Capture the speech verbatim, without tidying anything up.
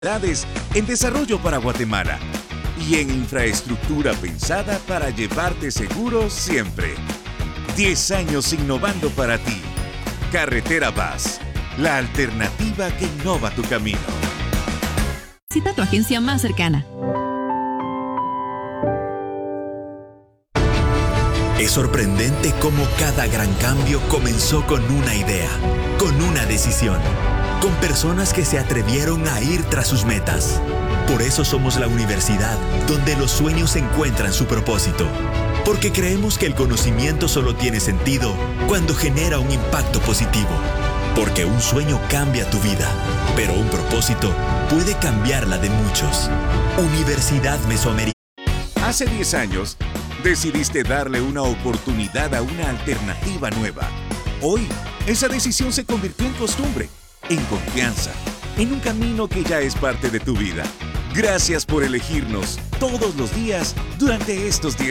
En desarrollo para Guatemala y en infraestructura pensada para llevarte seguro siempre. diez años innovando para ti. Carretera Paz, la alternativa que innova tu camino. Visita tu agencia más cercana. Es sorprendente cómo cada gran cambio comenzó con una idea, con una decisión, con personas que se atrevieron a ir tras sus metas. Por eso somos la universidad donde los sueños encuentran su propósito. Porque creemos que el conocimiento solo tiene sentido cuando genera un impacto positivo. Porque un sueño cambia tu vida, pero un propósito puede cambiar la de muchos. Universidad Mesoamericana. Hace diez años, decidiste darle una oportunidad a una alternativa nueva. Hoy, esa decisión se convirtió en costumbre, en confianza, en un camino que ya es parte de tu vida. Gracias por elegirnos todos los días durante estos diez